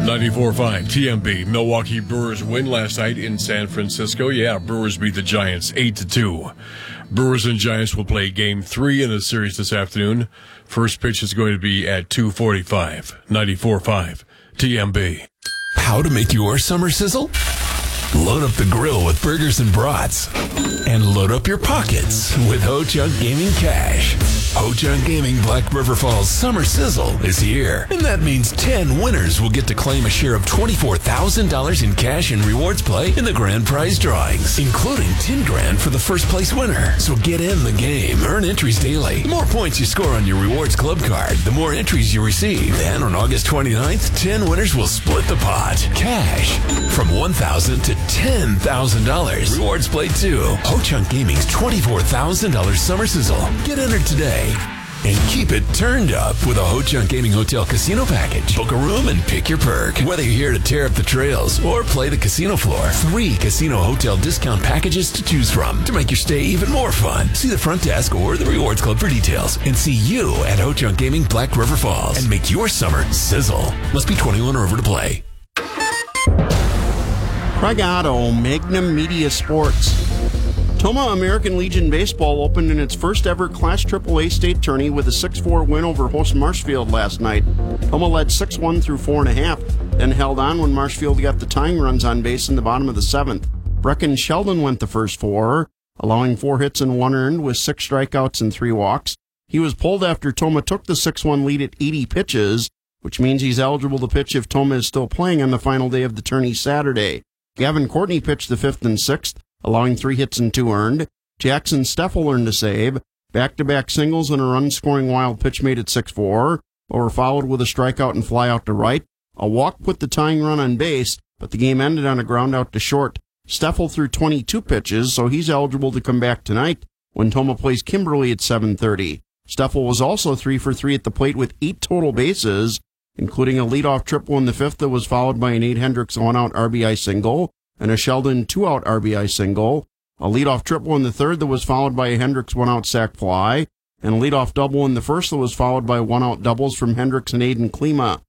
94.5 TMB. Milwaukee Brewers win last night in San Francisco. Yeah, Brewers beat the Giants 8-2. Brewers and Giants will play Game 3 in the series this afternoon. First pitch is going to be at 2:45. 94.5 TMB. How to make your summer sizzle? Load up the grill with burgers and brats. And load up your pockets with Ho Chunk Gaming Cash. Ho Chunk Gaming Black River Falls Summer Sizzle is here. And that means 10 winners will get to claim a share of $24,000 in cash and rewards play in the grand prize drawings, including $10,000 for the first place winner. So get in the game. Earn entries daily. The more points you score on your rewards club card, the more entries you receive. And on August 29th, 10 winners will split the pot. Cash from $1,000 to $10,000. Rewards play too. Ho Chunk Gaming's $24,000 Summer Sizzle. Get entered today and keep it turned up with a Ho Chunk Gaming Hotel Casino package. Book a room and pick your perk. Whether you're here to tear up the trails or play the casino floor, 3 casino hotel discount packages to choose from to make your stay even more fun. See the front desk or the Rewards Club for details, and see you at Ho Chunk Gaming Black River Falls and make your summer sizzle. Must be 21 or over to play. Craig Otto, Magnum Media Sports. Tomah American Legion Baseball opened in its first ever Class AAA state tourney with a 6-4 win over host Marshfield last night. Tomah led 6-1 through 4.5, then held on when Marshfield got the tying runs on base in the bottom of the 7th. Brecken Sheldon went the first 4, allowing 4 hits and 1 earned with 6 strikeouts and 3 walks. He was pulled after Tomah took the 6-1 lead at 80 pitches, which means he's eligible to pitch if Tomah is still playing on the final day of the tourney Saturday. Gavin Courtney pitched the 5th and 6th, allowing 3 hits and 2 earned. Jackson Steffel earned a save. Back-to-back singles and a run-scoring wild pitch made it 6-4, but were followed with a strikeout and fly out to right. A walk put the tying run on base, but the game ended on a ground out to short. Steffel threw 22 pitches, so he's eligible to come back tonight when Tomah plays Kimberly at 7:30. Steffel was also 3 for 3 at the plate with 8 total bases, including a leadoff triple in the 5th that was followed by an Nate Hendricks 1-out RBI single and a Sheldon 2-out RBI single, a leadoff triple in the 3rd that was followed by a Hendricks 1-out sac fly, and a leadoff double in the 1st that was followed by 1-out doubles from Hendricks and Aiden Klima.